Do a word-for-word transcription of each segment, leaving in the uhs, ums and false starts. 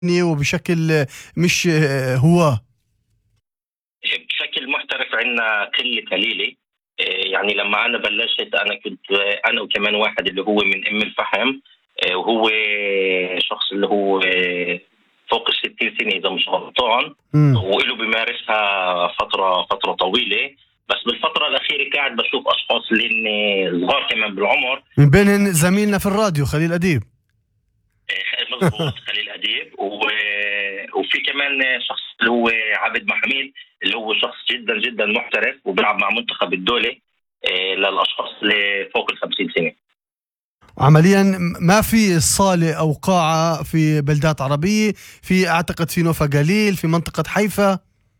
وبشكل مش هواه؟ بشكل محترف عندنا قلة قليلة. يعني لما أنا بلشت أنا كنت أنا وكمان واحد اللي هو من أم الفحم، وهو شخص اللي هو فوق الستين سنة إذا مش غلطان، وإله بيمارسها فترة فترة طويلة. بس بالفترة الأخيرة قاعد بشوف أشخاص اللي صغار كمان بالعمر، من بينهم زميلنا في الراديو خليل أديب. مظبوط خليل أديب، وفي كمان شخص اللي هو عبد محميد اللي هو شخص جدا جدا محترف وبيلعب مع منتخب الدولة للأشخاص اللي فوق الخمسين سنة. عمليا ما في صالة أو قاعة في بلدات عربية، في أعتقد في نوفا قليل، في منطقة حيفا.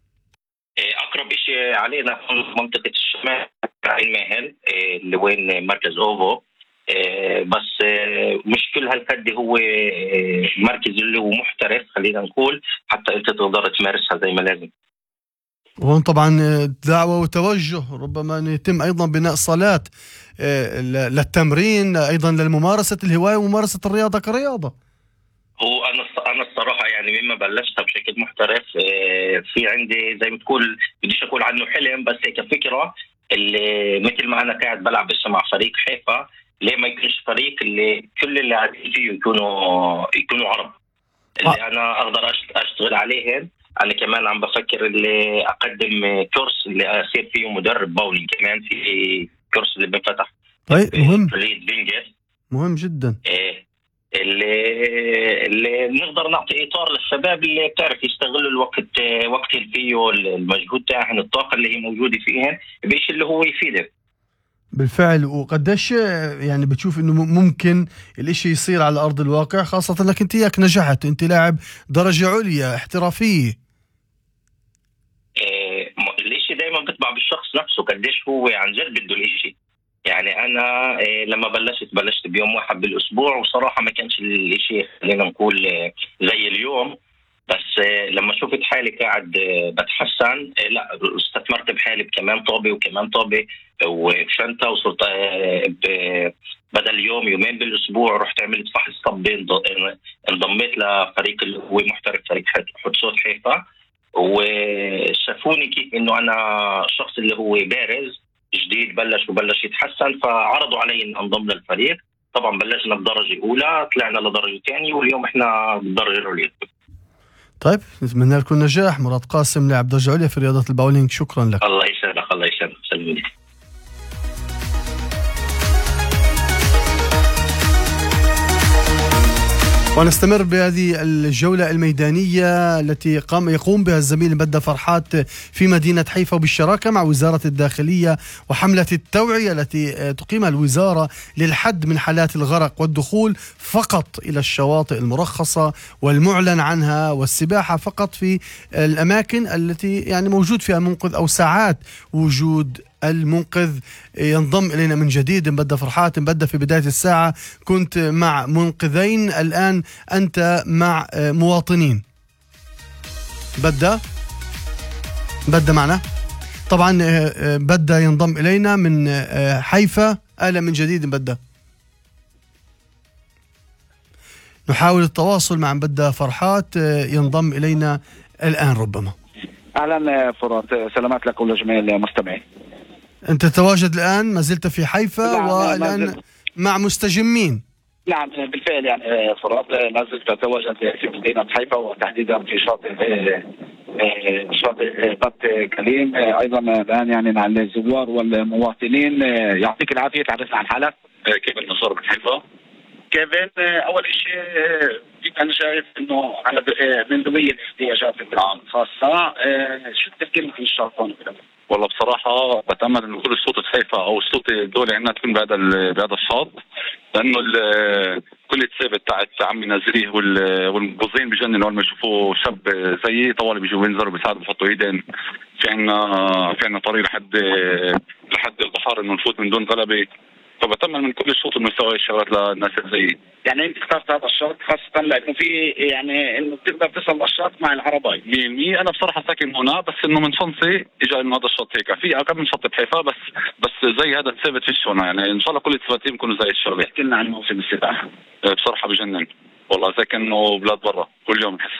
أقرب إشي علينا منطقة الشمال عين ماهل اللي وين مركز أوفو، بس مش كل هالقد هو مركز اللي هو محترف خلينا نقول حتى أنت تقدر تمارسها زي ما لازم. وهون طبعا دعوة وتوجه ربما أن يتم أيضا بناء صالات للتمرين، أيضا للممارسة الهواية وممارسة الرياضة كرياضة. هو أنا أنا الصراحة يعني مما بلشتها بشكل محترف، في عندي زي ما تقول بديش أقول عنه حلم، بس هيك فكرة اللي مثل ما أنا قاعد بلعب بس مع فريق حيفا، ليه ما يكونش فريق اللي كل اللي قاعدين فيه يكونوا يكونوا عرب اللي آه. أنا أقدر أشتغل عليهم. أنا كمان عم بفكر اللي أقدم كورس اللي أصير فيه مدرب باولينج، كمان في كورس اللي بنفتح. طيب مهم مهم جدا. إيه اللي اللي نقدر نعطي إطار للشباب اللي بتعرف يستغلوا الوقت وقت اللي فيه المجهود تاعهم، الطاقة اللي هي موجودة فيهم بشيء اللي هو يفيده. بالفعل. وقديش يعني بتشوف انه ممكن الاشي يصير على ارض الواقع، خاصة انك انت ياك نجحت، انت لاعب درجة عليا احترافية. إيه الاشي دايما بتبع بالشخص نفسه قديش هو عن جد بده الاشي. يعني انا إيه لما بلشت بلشت بيوم واحد بالاسبوع، وصراحة ما كانش الاشي خلينا نقول زي اليوم، بس لما شفت حالي قاعد بتحسن لا استثمرت بحالي بكمان طابة وكمان طابة وشنطة، وصرت بدل يوم يومين بالأسبوع رحت عملت فحص طبي، انضميت لفريق اللي هو محترف فريق حتسوت حيفا، وشافوني كيف إنه أنا الشخص اللي هو بارز جديد بلش وبلش يتحسن، فعرضوا علي إن انضم للفريق. طبعا بلشنا بدرجة أولى، طلعنا لدرجة ثانية، واليوم إحنا بالدرجة العليا. طيب نتمنى لكم نجاح. مراد قاسم لاعب درجة عليا في رياضة الباولينج، شكرا لك. الله يسعدك. الله يسعدك. سلمي. ونستمر بهذه الجولة الميدانية التي قام يقوم بها الزميل بدة فرحات في مدينة حيفا بالشراكة مع وزارة الداخلية وحملة التوعية التي تقيمها الوزارة للحد من حالات الغرق والدخول فقط إلى الشواطئ المرخصة والمعلن عنها، والسباحة فقط في الأماكن التي يعني موجود فيها منقذ أو ساعات وجود المنقذ. ينضم إلينا من جديد بدة فرحات. بدة في بداية الساعة كنت مع منقذين، الآن أنت مع مواطنين. بدة بدة معنا طبعا. بدة ينضم إلينا من حيفا. أهلا من جديد بدة. نحاول التواصل مع بدة فرحات، ينضم إلينا الآن ربما. أهلا فرات، سلامات لك ولجميع المستمعين. أنت تواجد الآن ما زلت في حيفا؟ نعم والآن مع مستجمين. نعم بالفعل يعني فرات ما زلت أتواجد في مدينة حيفا وتحديدا في شاطئ شاطئ بط كليم. أيضا الآن يعني مع الزوار والمواطنين. يعطيك العافية. تعرفنا عن حالك كيف النشاط بحيفا؟ كيفن أول شيء أنا شايف إنه على من ذوي الاحتياجات الخاصة شو التفكير في الشاطئ؟ والله بصراحة بتأمل إنه كل الشوط الحيفا أو الشوط الدولي عندنا تكون بهذا بهذا الشاط، لأنه كل الثابت تاعت عمي نازريه والمبوظين بجنن لما يشوفوا شاب زيي طوالي بيجوا ينزلوا بيساعدوا بحطوا إيدين. في عنا في عنا طريق لحد لحد البحر إنه نفوت من دون غلبة، فبتمنى من كل الشوط انه يسوي الشغلات للناس زيي. يعني انت اخترت هذا الشوط خاصه لانه في يعني انه بتقدر تصل للشاط مع العرباي مية بالمية. انا بصراحه ساكن هنا، بس انه من شنطي اجى انه هذا الشوط هيك في اقل من شط بحيفا، بس بس زي هذا الثابت فيش هنا. يعني ان شاء الله كل الثباتين يكونوا زي الشغله. احكي لنا عن موسم السباحه. بصراحه بجنن والله زي كأنه بلاد برا، كل يوم نحس